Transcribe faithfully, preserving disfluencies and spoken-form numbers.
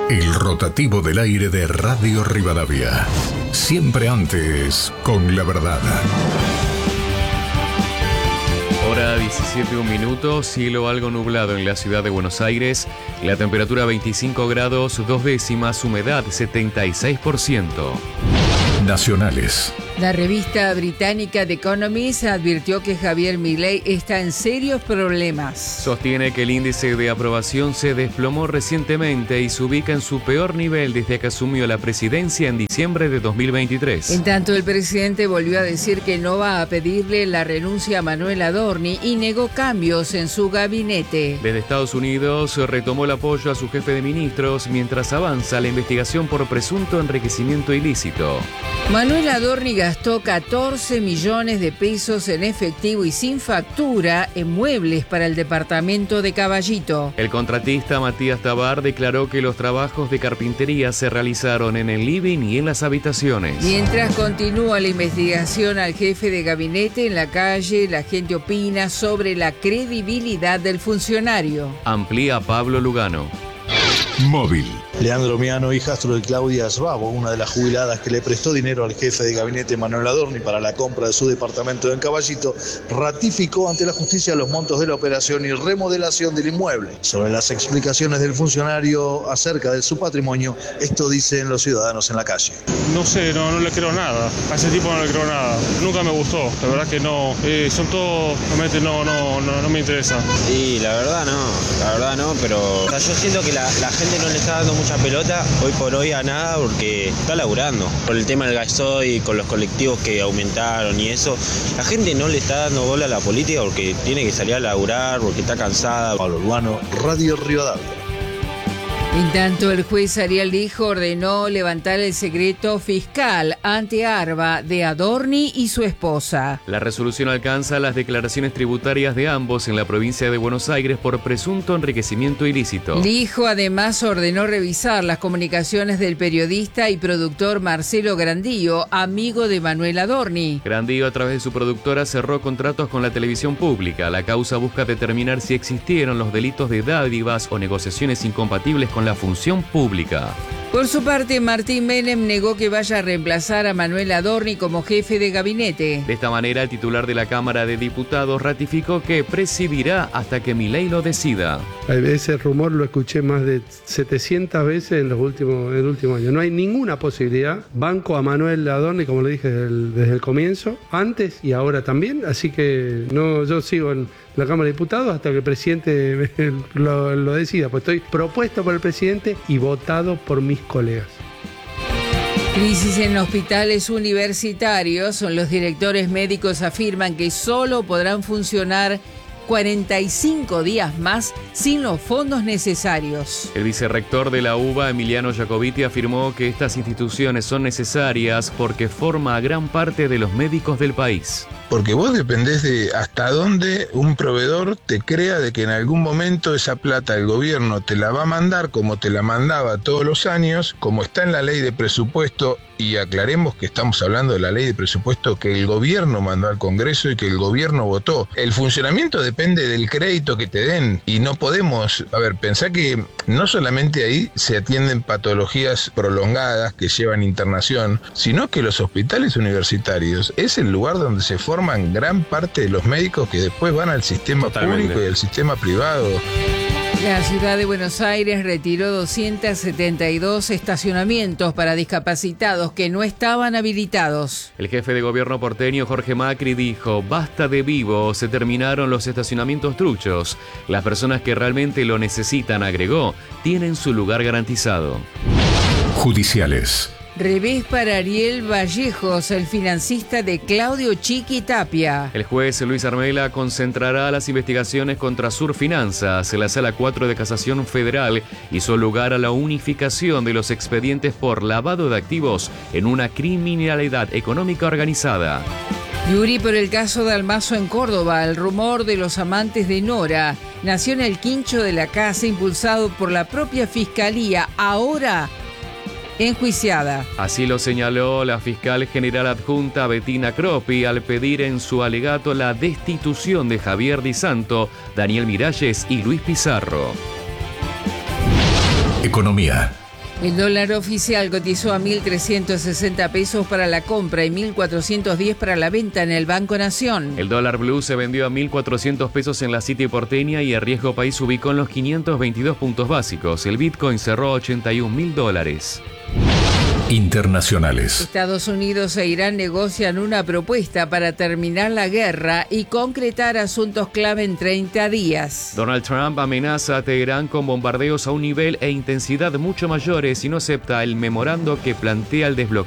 El rotativo del aire de Radio Rivadavia. Siempre antes, con la verdad. Hora diecisiete, un minuto, cielo algo nublado en la ciudad de Buenos Aires. La temperatura veinticinco grados, dos décimas, humedad setenta y seis por ciento. Nacionales. La revista británica The Economist advirtió que Javier Milei está en serios problemas. Sostiene que el índice de aprobación se desplomó recientemente y se ubica en su peor nivel desde que asumió la presidencia en diciembre de dos mil veintitrés. En tanto, el presidente volvió a decir que no va a pedirle la renuncia a Manuel Adorni y negó cambios en su gabinete. Desde Estados Unidos retomó el apoyo a su jefe de ministros mientras avanza la investigación por presunto enriquecimiento ilícito. Manuel Adorni gastó catorce millones de pesos en efectivo y sin factura en muebles para el departamento de Caballito. El contratista Matías Tabar declaró que los trabajos de carpintería se realizaron en el living y en las habitaciones. Mientras continúa la investigación al jefe de gabinete en la calle, la gente opina sobre la credibilidad del funcionario. Amplía Pablo Lugano. Móvil. Leandro Miano, hijastro de Claudia Svabo, una de las jubiladas que le prestó dinero al jefe de gabinete Manuel Adorni para la compra de su departamento en Caballito, ratificó ante la justicia los montos de la operación y remodelación del inmueble. Sobre las explicaciones del funcionario acerca de su patrimonio, esto dicen los ciudadanos en la calle. No sé, no, no le creo nada. A ese tipo no le creo nada. Nunca me gustó, la verdad que no. Eh, son todos, realmente no, no, no, no me interesa. Sí, la verdad no, la verdad no, pero o sea, yo siento que la, la gente no le está dando mucha pelota hoy por hoy a nada porque está laburando. Por el tema del gasoil, con los colectivos que aumentaron y eso, la gente no le está dando bola a la política porque tiene que salir a laburar, porque está cansada. Pablo Urbano, Radio Rivadavia. En tanto, el juez Ariel Lijo ordenó levantar el secreto fiscal ante Arba de Adorni y su esposa. La resolución alcanza las declaraciones tributarias de ambos en la provincia de Buenos Aires por presunto enriquecimiento ilícito. Lijo además ordenó revisar las comunicaciones del periodista y productor Marcelo Grandío, amigo de Manuel Adorni. Grandío, a través de su productora, cerró contratos con la televisión pública. La causa busca determinar si existieron los delitos de dádivas o negociaciones incompatibles con la función pública. Por su parte, Martín Menem negó que vaya a reemplazar a Manuel Adorni como jefe de gabinete. De esta manera, el titular de la Cámara de Diputados ratificó que presidirá hasta que Milei lo decida. Ese rumor lo escuché más de setecientas veces en los últimos, en el último año. No hay ninguna posibilidad. Banco a Manuel Adorni, como le dije desde el, desde el comienzo, antes y ahora también. Así que no, yo sigo en la Cámara de Diputados hasta que el presidente lo, lo decida. Pues estoy propuesto por el presidente y votado por mis colegas. Crisis en hospitales universitarios. Los directores médicos afirman que solo podrán funcionar cuarenta y cinco días más sin los fondos necesarios. El vicerrector de la U B A, Emiliano Jacobiti, afirmó que estas instituciones son necesarias porque forma a gran parte de los médicos del país. Porque vos dependés de hasta dónde un proveedor te crea de que en algún momento esa plata el gobierno te la va a mandar como te la mandaba todos los años, como está en la ley de presupuesto, y aclaremos que estamos hablando de la ley de presupuesto que el gobierno mandó al Congreso y que el gobierno votó. El funcionamiento depende del crédito que te den y no podemos, a ver, pensá que no solamente ahí se atienden patologías prolongadas que llevan internación, sino que los hospitales universitarios es el lugar donde se forman gran parte de los médicos que después van al sistema Totalmente. público y al sistema privado. La ciudad de Buenos Aires retiró doscientos setenta y dos estacionamientos para discapacitados que no estaban habilitados. El jefe de gobierno porteño, Jorge Macri, dijo: basta de vivos, se terminaron los estacionamientos truchos. Las personas que realmente lo necesitan, agregó, tienen su lugar garantizado. Judiciales. Revés para Ariel Vallejos, el financista de Claudio Chiqui Tapia. El juez Luis Armela concentrará las investigaciones contra Surfinanzas. La Sala cuatro de Casación Federal hizo lugar a la unificación de los expedientes por lavado de activos en una criminalidad económica organizada. Yuri por el caso de Almazo en Córdoba. El rumor de los amantes de Nora nació en el quincho de la casa, impulsado por la propia Fiscalía, ahora enjuiciada. Así lo señaló la fiscal general adjunta Bettina Croppi al pedir en su alegato la destitución de Javier Di Santo, Daniel Miralles y Luis Pizarro. Economía. El dólar oficial cotizó a mil trescientos sesenta pesos para la compra y mil cuatrocientos diez para la venta en el Banco Nación. El dólar blue se vendió a mil cuatrocientos pesos en la City porteña y el riesgo país ubicó en los quinientos veintidós puntos básicos. El Bitcoin cerró a ochenta y un mil dólares. Internacionales. Estados Unidos e Irán negocian una propuesta para terminar la guerra y concretar asuntos clave en treinta días. Donald Trump amenaza a Teherán con bombardeos a un nivel e intensidad mucho mayores si no acepta el memorando que plantea el desbloqueo